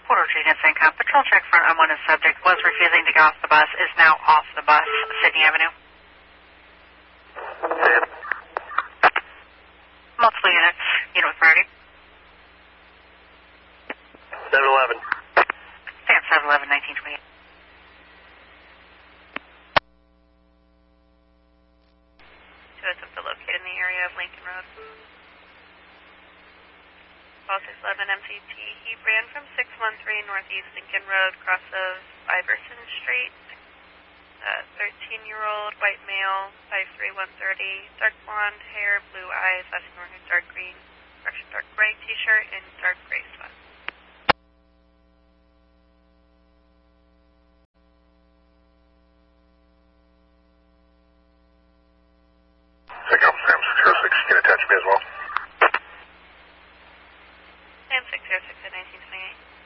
Port Orchard and St. Patrol check front on one of subject was refusing to get off the bus, is now off the bus, Sydney Avenue. Multiple units, unit with priority. 711. Sam 711, 1928. So it's up to locate in the area of Lincoln Road. Call 611 MCT. He ran from 613 Northeast Lincoln Road, cross of Iverson Street. 13-year-old white male, 5'3", 130, dark blonde hair, blue eyes, last name wearing dark green, dark gray t-shirt, and dark gray sweat. Sam 606, you can attach me as well. Sam 606 at 1928.